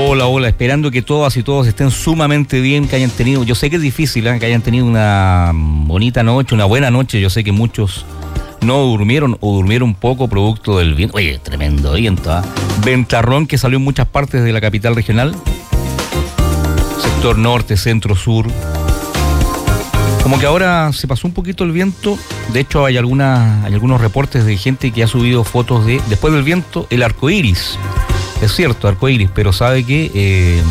Hola, esperando que todas y todos estén sumamente bien, que hayan tenido, yo sé que es difícil, que hayan tenido una bonita noche, una buena noche. Yo sé que muchos no durmieron o durmieron poco producto del viento. Oye, tremendo viento, ventarrón que salió en muchas partes de la capital regional, sector norte, centro, sur. Como que ahora se pasó un poquito el viento. De hecho hay algunos reportes de gente que ha subido fotos de, después del viento, el arco iris. Es cierto, arcoíris, pero sabe que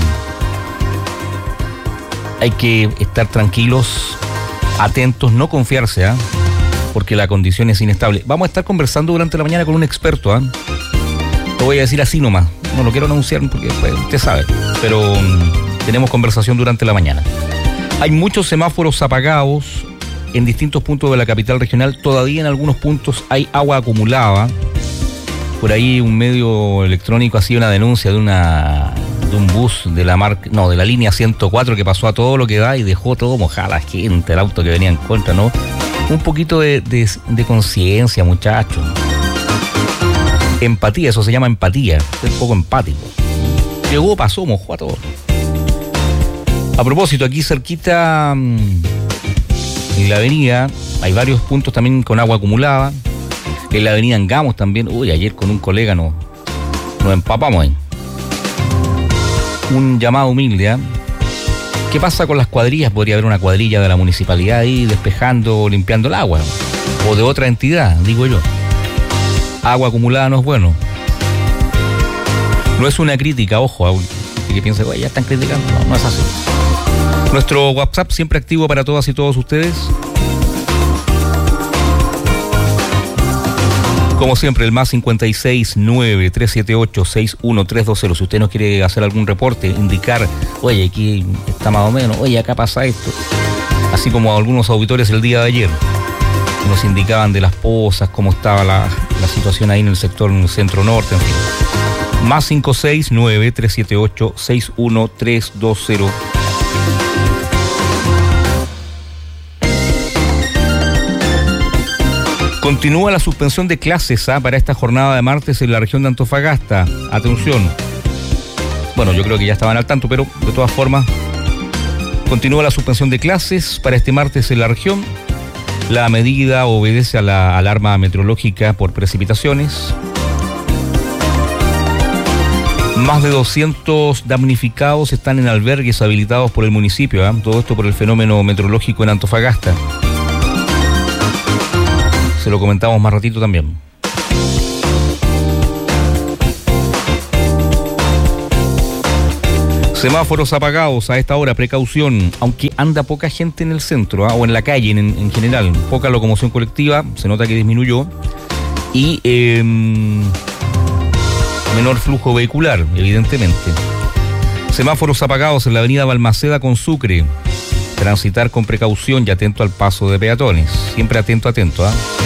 hay que estar tranquilos, atentos, no confiarse, porque la condición es inestable. Vamos a estar conversando durante la mañana con un experto, Lo voy a decir así nomás, no lo quiero anunciar porque pues, usted sabe, pero tenemos conversación durante la mañana. Hay muchos semáforos apagados en distintos puntos de la capital regional. Todavía en algunos puntos hay agua acumulada. Por ahí un medio electrónico hacía una denuncia de un bus de la línea 104 que pasó a todo lo que da y dejó todo mojada la gente, el auto que venía en contra, ¿no? Un poquito de conciencia, muchachos. Empatía, eso se llama empatía. Es un poco empático. Llegó, pasó, mojó a todo. A propósito, aquí cerquita en la avenida hay varios puntos también con agua acumulada. En la avenida Angamos también. Uy, ayer con un colega nos empapamos ahí. Un llamado humilde, ¿Qué pasa con las cuadrillas? Podría haber una cuadrilla de la municipalidad ahí despejando o limpiando el agua. O de otra entidad, digo yo. Agua acumulada no es bueno. No es una crítica, ojo, que piensa, ya están criticando. No es así. Nuestro WhatsApp siempre activo para todas y todos ustedes. Como siempre, el más 569-378-61320. Si usted nos quiere hacer algún reporte, indicar, oye, aquí está más o menos, oye, acá pasa esto. Así como algunos auditores el día de ayer que nos indicaban de las pozas, cómo estaba la situación ahí en el sector, en el centro norte, en fin. Más 569-378-61320. Continúa la suspensión de clases para esta jornada de martes en la región de Antofagasta. Atención. Bueno, yo creo que ya estaban al tanto, pero de todas formas, continúa la suspensión de clases para este martes en la región. La medida obedece a la alarma meteorológica por precipitaciones. Más de 200 damnificados están en albergues habilitados por el municipio. Todo esto por el fenómeno meteorológico en Antofagasta. Se lo comentamos más ratito también. Semáforos apagados a esta hora, precaución, aunque anda poca gente en el centro o en la calle en general, poca locomoción colectiva, se nota que disminuyó, y menor flujo vehicular, evidentemente. Semáforos apagados en la avenida Balmaceda con Sucre, transitar con precaución y atento al paso de peatones, siempre atento,